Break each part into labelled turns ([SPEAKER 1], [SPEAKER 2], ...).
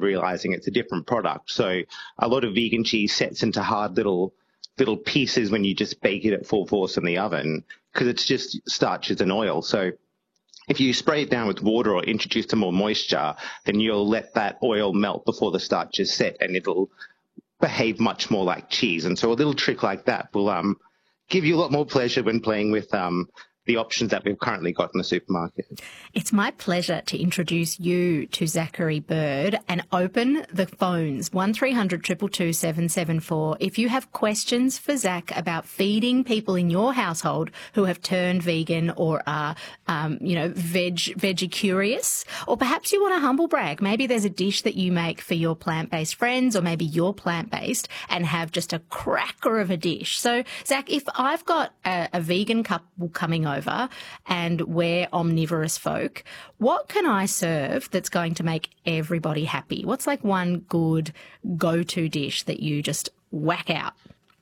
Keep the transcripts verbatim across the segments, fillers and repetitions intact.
[SPEAKER 1] realizing it's a different product. So a lot of vegan cheese sets into hard little little pieces when you just bake it at full force in the oven because it's just starches and oil. So if you spray it down with water or introduce some more moisture, then you'll let that oil melt before the starch is set and it'll behave much more like cheese. And so a little trick like that will um, give you a lot more pleasure when playing with um, the options that we've currently got in the supermarket.
[SPEAKER 2] It's my pleasure to introduce you to Zachary Bird and open the phones one three hundred two two two seven seven four. If you have questions for Zach about feeding people in your household who have turned vegan or are, um, you know, veg, veggie curious, or perhaps you want to humble brag. Maybe there's a dish that you make for your plant-based friends, or maybe you're plant-based and have just a cracker of a dish. So, Zach, if I've got a, a vegan couple coming over over and we're omnivorous folk, what can I serve that's going to make everybody happy? What's like one good go-to dish that you just whack out?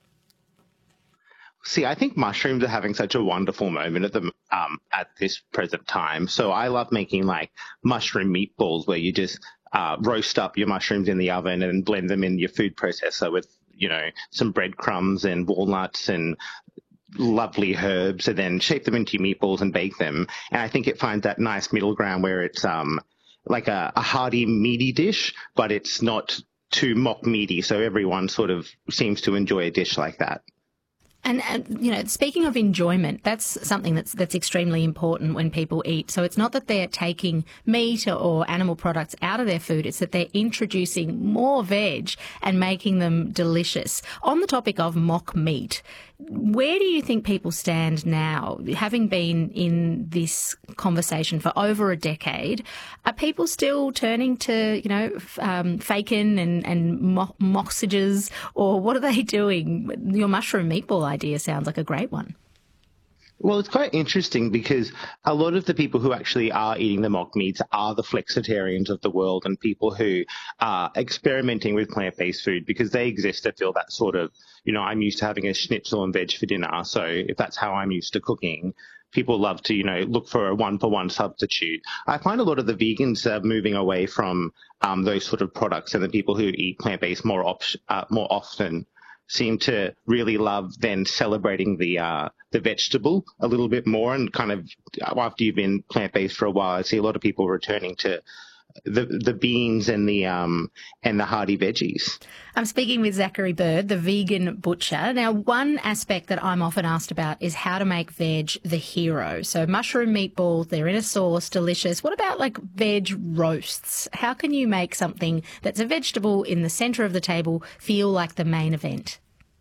[SPEAKER 1] See, I think mushrooms are having such a wonderful moment at the um, at this present time. So I love making like mushroom meatballs where you just uh, roast up your mushrooms in the oven and blend them in your food processor with, you know, some breadcrumbs and walnuts and lovely herbs, and then shape them into meatballs and bake them. And I think it finds that nice middle ground where it's um like a, a hearty, meaty dish, but it's not too mock meaty. So everyone sort of seems to enjoy a dish like that.
[SPEAKER 2] And, and, you know, speaking of enjoyment, that's something that's that's extremely important when people eat. So it's not that they're taking meat or, or animal products out of their food. It's that they're introducing more veg and making them delicious. On the topic of mock meat, where do you think people stand now? Having been in this conversation for over a decade, are people still turning to, you know, um, fakin and, and mo- moxages, or what are they doing? Your mushroom meatball idea sounds like a great one.
[SPEAKER 1] Well, it's quite interesting because a lot of the people who actually are eating the mock meats are the flexitarians of the world and people who are experimenting with plant-based food because they exist to fill that sort of, you know, I'm used to having a schnitzel and veg for dinner. So if that's how I'm used to cooking, people love to, you know, look for a one-for-one substitute. I find a lot of the vegans are moving away from um, those sort of products, and the people who eat plant-based more, op- uh, more often seem to really love then celebrating the uh, the vegetable a little bit more, and kind of after you've been plant-based for a while, I see a lot of people returning to the the beans and the um and the hearty veggies.
[SPEAKER 2] I'm speaking with Zachary Bird, the vegan butcher. Now, one aspect that I'm often asked about is how to make veg the hero. So mushroom meatballs, they're in a sauce, delicious. What about like veg roasts? How can you make something that's a vegetable in the centre of the table feel like the main event?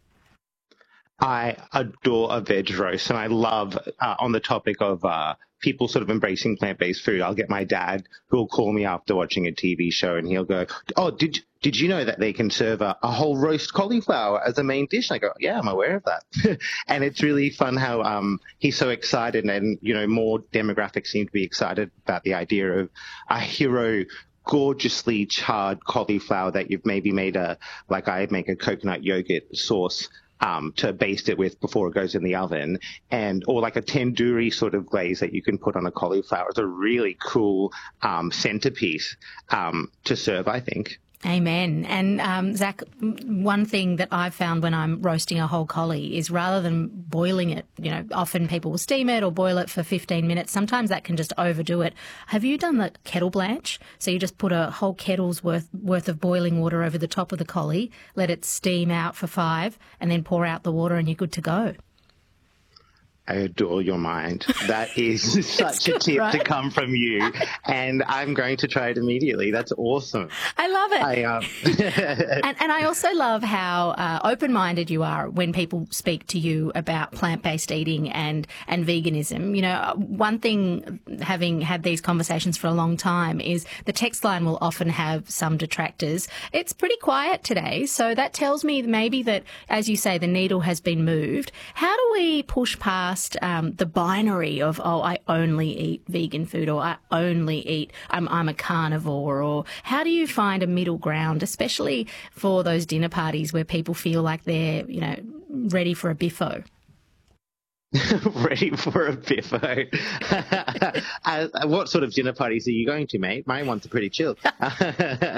[SPEAKER 1] I adore a veg roast, and I love, uh, on the topic of uh, people sort of embracing plant-based food, I'll get my dad who will call me after watching a T V show, and he'll go, oh, did did you know that they can serve a, a whole roast cauliflower as a main dish? And I go, yeah, I'm aware of that. And it's really fun how um, he's so excited, and, you know, more demographics seem to be excited about the idea of a hero gorgeously charred cauliflower that you've maybe made a, like I make a coconut yogurt sauce Um, to baste it with before it goes in the oven, and or like a tandoori sort of glaze that you can put on a cauliflower. It's a really cool um, centerpiece um, to serve, I think.
[SPEAKER 2] Amen. And, um, Zach, one thing that I've found when I'm roasting a whole collie is rather than boiling it, you know, often people will steam it or boil it for fifteen minutes. Sometimes that can just overdo it. Have you done the kettle blanch? So you just put a whole kettle's worth, worth of boiling water over the top of the collie, let it steam out for five, and then pour out the water and you're good to go.
[SPEAKER 1] I adore your mind. That is such
[SPEAKER 2] good,
[SPEAKER 1] a tip
[SPEAKER 2] right?
[SPEAKER 1] to come from you, and I'm going to try it immediately. That's awesome.
[SPEAKER 2] I love it.
[SPEAKER 1] I, um...
[SPEAKER 2] and, and I also love how uh, open-minded you are when people speak to you about plant-based eating and, and veganism. You know, one thing, having had these conversations for a long time, is the text line will often have some detractors. It's pretty quiet today, so that tells me maybe that, as you say, the needle has been moved. How do we push past Um, the binary of, oh, I only eat vegan food, or I only eat, I'm, I'm a carnivore? Or how do you find a middle ground, especially for those dinner parties where people feel like they're, you know, ready for a biffo?
[SPEAKER 1] Ready for a biffo. uh, what sort of dinner parties are you going to, mate? My ones are pretty chill.